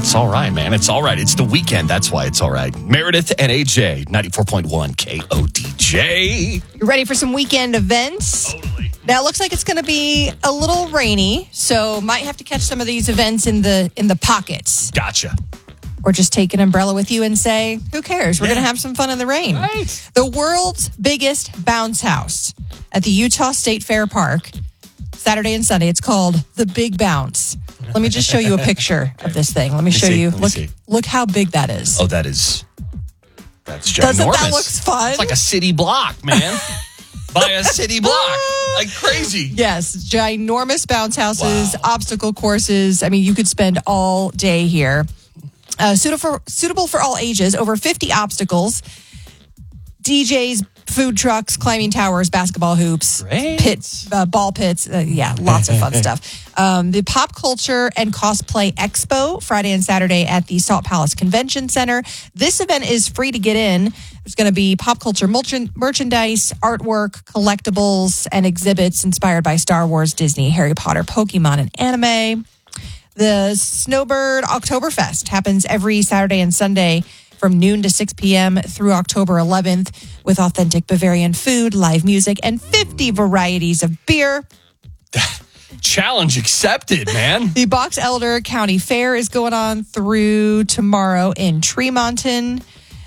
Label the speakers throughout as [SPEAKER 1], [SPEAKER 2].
[SPEAKER 1] It's all right, man. It's all right. It's the weekend. That's why it's all right. Meredith and AJ, 94.1 KODJ.
[SPEAKER 2] You ready for some weekend events?
[SPEAKER 1] Totally.
[SPEAKER 2] Now, it looks like it's going to be a little rainy, so might have to catch some of these events in the pockets.
[SPEAKER 1] Gotcha.
[SPEAKER 2] Or just take an umbrella with you and say, who cares? We're going to have some fun in the rain.
[SPEAKER 1] Right.
[SPEAKER 2] The world's biggest bounce house at the Utah State Fair Park, Saturday and Sunday. It's called the Big Bounce. Let me just show you a picture of this thing. Let me show you. Look how big that is.
[SPEAKER 1] Oh, that's ginormous.
[SPEAKER 2] Doesn't that look fun?
[SPEAKER 1] It's like a city block, man. By a city block. Like crazy.
[SPEAKER 2] Yes, ginormous bounce houses,
[SPEAKER 1] Wow.
[SPEAKER 2] obstacle courses. I mean, you could spend all day here. Suitable for all ages, over 50 obstacles, DJs, food trucks, climbing towers, basketball hoops, ball pits. Lots of fun stuff. The Pop Culture and Cosplay Expo, Friday and Saturday at the Salt Palace Convention Center. This event is free to get in. There's going to be pop culture merchandise, artwork, collectibles, and exhibits inspired by Star Wars, Disney, Harry Potter, Pokemon, and anime. The Snowbird Oktoberfest happens every Saturday and Sunday from noon to 6 p.m. through October 11th with authentic Bavarian food, live music, and 50 varieties of beer.
[SPEAKER 1] Challenge accepted, man.
[SPEAKER 2] The Box Elder County Fair is going on through tomorrow in Tremonton.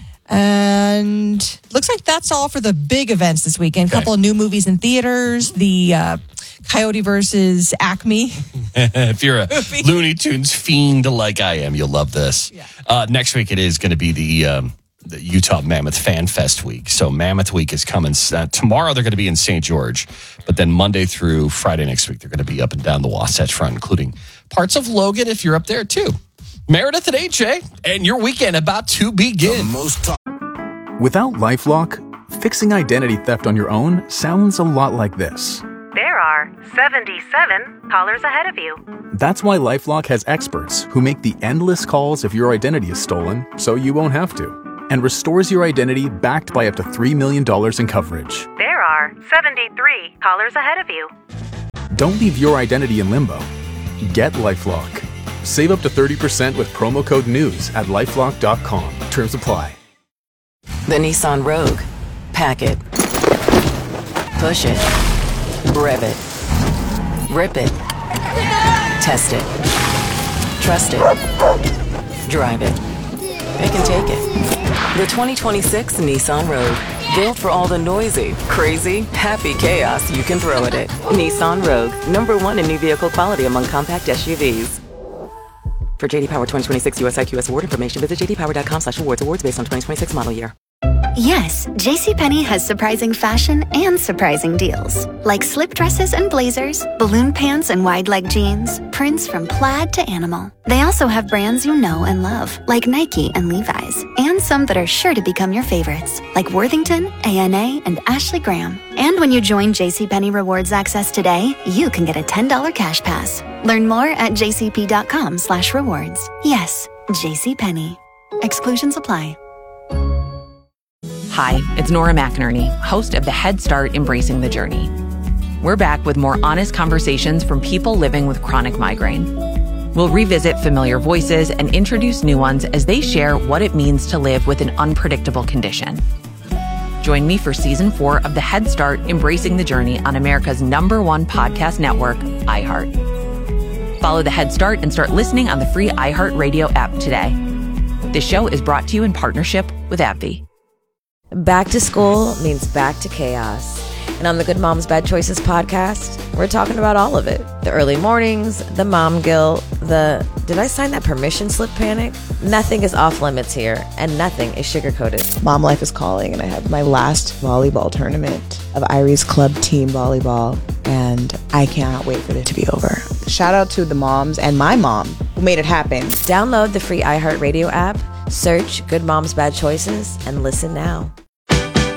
[SPEAKER 2] And looks like that's all for the big events this weekend. A couple of new movies in theaters. The Coyote versus Acme.
[SPEAKER 1] If you're a Looney Tunes fiend like I am, you'll love this. Yeah. Next week, it is going to be the Utah Mammoth Fan Fest week. So Mammoth Week is coming. Tomorrow, they're going to be in St. George. But then Monday through Friday next week, they're going to be up and down the Wasatch Front, including parts of Logan if you're up there, too. Meredith and AJ, and your weekend about to begin.
[SPEAKER 3] Without LifeLock, fixing identity theft on your own sounds a lot like this.
[SPEAKER 4] There are 77 callers ahead of you.
[SPEAKER 3] That's why LifeLock has experts who make the endless calls if your identity is stolen so you won't have to, and restores your identity backed by up to $3 million in coverage.
[SPEAKER 4] There are 73 callers ahead of you.
[SPEAKER 3] Don't leave your identity in limbo. Get LifeLock. Save up to 30% with promo code NEWS at LifeLock.com. Terms apply.
[SPEAKER 5] The Nissan Rogue. Pack it. Push it. Rev it. Rip it. Test it. Trust it. Drive it. It can take it. The 2026 Nissan Rogue. Built for all the noisy, crazy, happy chaos you can throw at it. Nissan Rogue. #1 in new vehicle quality among compact SUVs. For JD Power 2026 US IQS award information, visit jdpower.com/awards. Awards based on 2026 model year.
[SPEAKER 6] Yes, JCPenney has surprising fashion and surprising deals. Like slip dresses and blazers, balloon pants and wide leg jeans, prints from plaid to animal. They also have brands you know and love, like Nike and Levi's, and some that are sure to become your favorites, like Worthington, ANA, and Ashley Graham. And when you join JCPenney Rewards Access today, you can get a $10 cash pass. Learn more at jcp.com/rewards. Yes, JCPenney. Exclusions apply.
[SPEAKER 7] Hi, it's Nora McInerney, host of the Head Start Embracing the Journey. We're back with more honest conversations from people living with chronic migraine. We'll revisit familiar voices and introduce new ones as they share what it means to live with an unpredictable condition. Join me for Season 4 of the Head Start Embracing the Journey on America's #1 podcast network, iHeart. Follow the Head Start and start listening on the free iHeartRadio app today. This show is brought to you in partnership with AbbVie.
[SPEAKER 8] Back to school means back to chaos. And on the Good Moms Bad Choices podcast, we're talking about all of it. The early mornings, the mom guilt, the did I sign that permission slip panic? Nothing is off limits here, and nothing is sugar-coated.
[SPEAKER 9] Mom life is calling, and I have my last volleyball tournament of Irie's club team volleyball, and I cannot wait for it to be over. Shout out to the moms and my mom who made it happen.
[SPEAKER 8] Download the free iHeartRadio app, search Good Moms Bad Choices, and listen now.